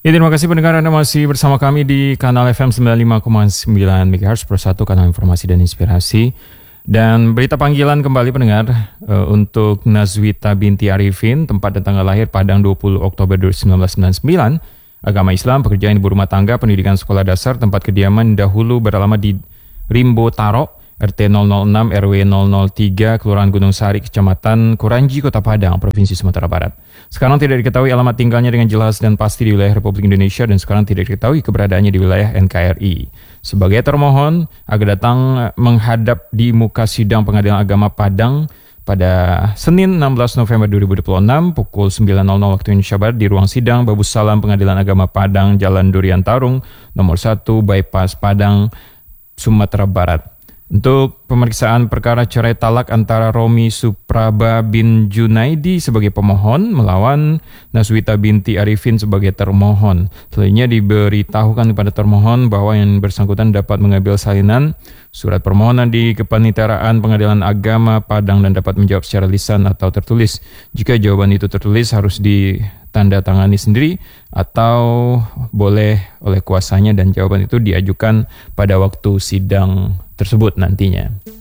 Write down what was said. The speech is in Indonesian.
Ya, terima kasih pendengar Anda masih bersama kami di kanal FM 95,9 MHz Pro1, kanal informasi dan inspirasi. Dan berita panggilan kembali pendengar untuk Nazwita binti Arifin, tempat dan tanggal lahir Padang 20 Oktober 1999, agama Islam, pekerjaan ibu rumah tangga, pendidikan sekolah dasar, tempat kediaman dahulu beralamat di Rimbo Taro, RT 006 RW 003, Kelurahan Gunung Sari, Kecamatan Kuranji, Kota Padang, Provinsi Sumatera Barat. Sekarang tidak diketahui alamat tinggalnya dengan jelas dan pasti di wilayah Republik Indonesia, dan sekarang tidak diketahui keberadaannya di wilayah NKRI. Sebagai termohon agar datang menghadap di muka sidang Pengadilan Agama Padang pada Senin 16 November 2026 pukul 9.00 waktu Indonesia Barat di ruang sidang Babus Salam Pengadilan Agama Padang, Jalan Durian Tarung, nomor 1, Bypass Padang, Sumatera Barat. Untuk pemeriksaan perkara cerai talak antara Romi Supraba bin Junaidi sebagai pemohon melawan Nazwita binti Arifin sebagai termohon. Selanjutnya diberitahukan kepada termohon bahwa yang bersangkutan dapat mengambil salinan surat permohonan di Kepaniteraan Pengadilan Agama Padang dan dapat menjawab secara lisan atau tertulis. Jika jawaban itu tertulis harus ditandatangani sendiri atau boleh oleh kuasanya, dan jawaban itu diajukan pada waktu sidang tersebut nantinya.